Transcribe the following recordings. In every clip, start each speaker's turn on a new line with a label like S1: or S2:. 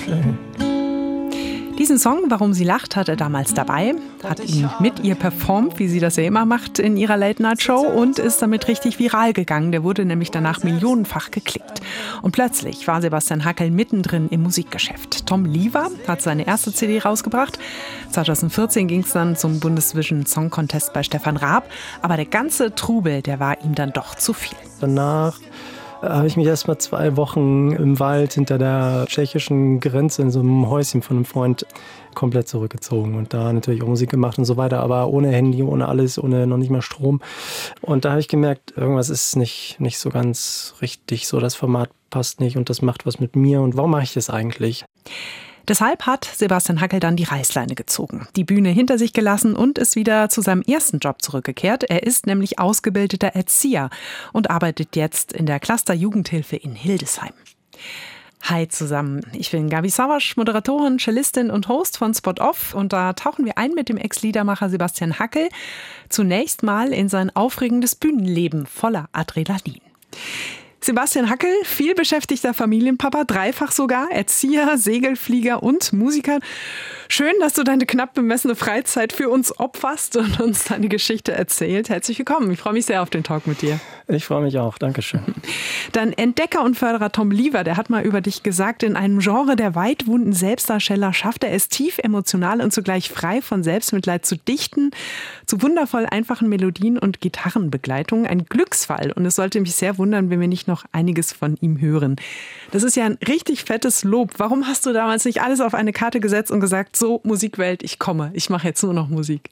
S1: Diesen Song, Warum sie lacht, hat er damals dabei, hat ihn mit ihr performt, wie sie das ja immer macht in ihrer Late-Night-Show und ist damit richtig viral gegangen. Der wurde nämlich danach millionenfach geklickt. Und plötzlich war Sebastian Hackel mittendrin im Musikgeschäft. Tom Lever hat seine erste CD rausgebracht. 2014 ging es dann zum Bundesvision Song Contest bei Stefan Raab. Aber der ganze Trubel, der war ihm dann doch zu viel.
S2: Danach habe ich mich erst mal 2 Wochen im Wald hinter der tschechischen Grenze in so einem Häuschen von einem Freund komplett zurückgezogen und da natürlich auch Musik gemacht und so weiter, aber ohne Handy, ohne alles, ohne noch nicht mal Strom. Und da habe ich gemerkt, irgendwas ist nicht so ganz richtig, so das Format passt nicht und das macht was mit mir und warum mache ich das eigentlich?
S1: Deshalb hat Sebastian Hackel dann die Reißleine gezogen, die Bühne hinter sich gelassen und ist wieder zu seinem ersten Job zurückgekehrt. Er ist nämlich ausgebildeter Erzieher und arbeitet jetzt in der Cluster-Jugendhilfe in Hildesheim. Hi zusammen, ich bin Gabi Savasch, Moderatorin, Cellistin und Host von Spot Off und da tauchen wir ein mit dem Ex-Liedermacher Sebastian Hackel zunächst mal in sein aufregendes Bühnenleben voller Adrenalin. Sebastian Hackel, vielbeschäftigter Familienpapa, dreifach sogar, Erzieher, Segelflieger und Musiker. Schön, dass du deine knapp bemessene Freizeit für uns opferst und uns deine Geschichte erzählt. Herzlich willkommen, ich freue mich sehr auf den Talk mit dir.
S2: Ich freue mich auch, dankeschön.
S1: Dein Entdecker und Förderer Tom Lever, der hat mal über dich gesagt, in einem Genre der weitwunden Selbstdarsteller schafft er es tief emotional und zugleich frei von Selbstmitleid zu dichten, zu wundervoll einfachen Melodien und Gitarrenbegleitungen. Ein Glücksfall und es sollte mich sehr wundern, wenn wir nicht noch einiges von ihm hören. Das ist ja ein richtig fettes Lob. Warum hast du damals nicht alles auf eine Karte gesetzt und gesagt, so Musikwelt, ich komme, ich mache jetzt nur noch Musik?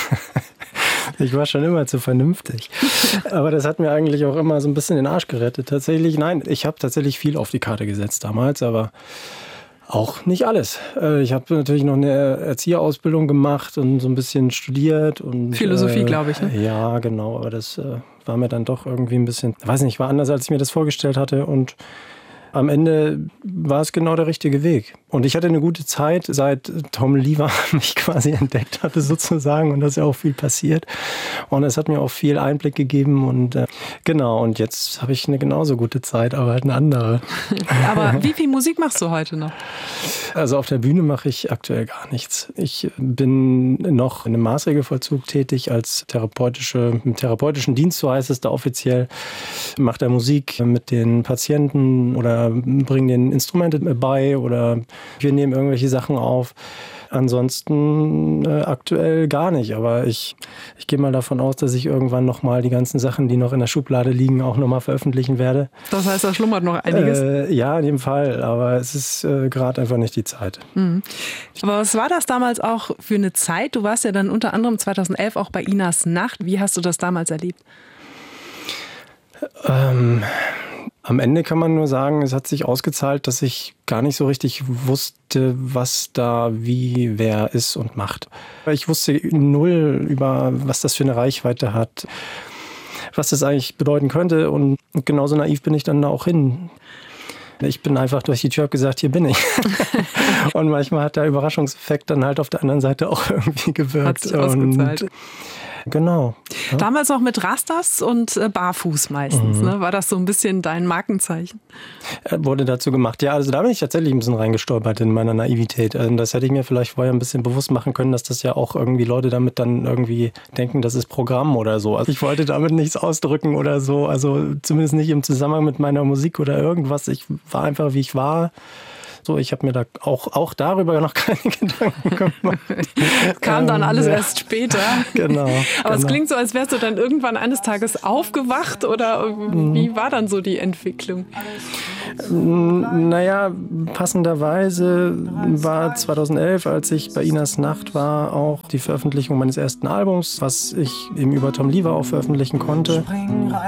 S2: Ich war schon immer zu vernünftig. Aber das hat mir eigentlich auch immer so ein bisschen den Arsch gerettet. Tatsächlich, nein, ich habe tatsächlich viel auf die Karte gesetzt damals, aber auch nicht alles. Ich habe natürlich noch eine Erzieherausbildung gemacht und so ein bisschen studiert. Und
S1: Philosophie, glaube ich. Ne?
S2: Ja, genau, aber das war mir dann doch irgendwie ein bisschen, weiß nicht, war anders, als ich mir das vorgestellt hatte und am Ende war es genau der richtige Weg. Und ich hatte eine gute Zeit, seit Tom Lever mich quasi entdeckt hatte sozusagen. Und da ist ja auch viel passiert. Und es hat mir auch viel Einblick gegeben. Und genau, und jetzt habe ich eine genauso gute Zeit, aber halt eine andere.
S1: Aber wie viel Musik machst du heute noch?
S2: Also auf der Bühne mache ich aktuell gar nichts. Ich bin noch in einem Maßregelvollzug tätig als im therapeutischen Dienst, so heißt es da offiziell. Mache da Musik mit den Patienten oder bringen denen Instrumente bei oder wir nehmen irgendwelche Sachen auf. Ansonsten aktuell gar nicht, aber ich gehe mal davon aus, dass ich irgendwann nochmal die ganzen Sachen, die noch in der Schublade liegen, auch nochmal veröffentlichen werde.
S1: Das heißt, da schlummert noch einiges?
S2: Ja, in dem Fall, aber es ist gerade einfach nicht die Zeit.
S1: Mhm. Aber was war das damals auch für eine Zeit? Du warst ja dann unter anderem 2011 auch bei Inas Nacht. Wie hast du das damals erlebt?
S2: Am Ende kann man nur sagen, es hat sich ausgezahlt, dass ich gar nicht so richtig wusste, was da wie wer ist und macht. Ich wusste null über, was das für eine Reichweite hat, was das eigentlich bedeuten könnte und genauso naiv bin ich dann da auch hin. Ich bin einfach durch die Tür gesagt, hier bin ich. Und manchmal hat der Überraschungseffekt dann halt auf der anderen Seite auch irgendwie gewirkt.
S1: Hat sich ausgezahlt.
S2: Genau. Ja.
S1: Damals noch mit Rastas und barfuß meistens, ne? War das so ein bisschen dein Markenzeichen?
S2: Wurde dazu gemacht. Ja, also da bin ich tatsächlich ein bisschen reingestolpert in meiner Naivität. Also das hätte ich mir vielleicht vorher ein bisschen bewusst machen können, dass das ja auch irgendwie Leute damit dann irgendwie denken, das ist Programm oder so. Also ich wollte damit nichts ausdrücken oder so. Also zumindest nicht im Zusammenhang mit meiner Musik oder irgendwas. Ich war einfach, wie ich war. So, ich habe mir da auch darüber noch keine Gedanken gemacht.
S1: Kam dann alles erst später.
S2: Genau.
S1: Aber es klingt so, als wärst du dann irgendwann eines Tages aufgewacht oder wie war dann so die Entwicklung?
S2: Naja, passenderweise war 2011, als ich bei Inas Nacht war, auch die Veröffentlichung meines ersten Albums, was ich eben über Tom Lever auch veröffentlichen konnte.